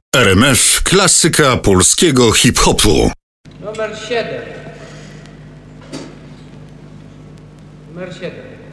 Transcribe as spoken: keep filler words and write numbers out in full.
R M F klasyka polskiego hip-hopu. Numer siedem. Numer siedem.